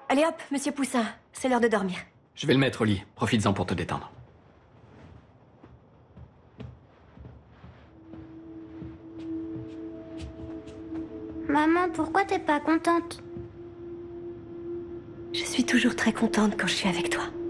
Allez hop, monsieur Poussin, c'est l'heure de dormir. Je vais le mettre au lit. Profites-en pour te détendre. Maman, pourquoi t'es pas contente? Je suis toujours très contente quand je suis avec toi.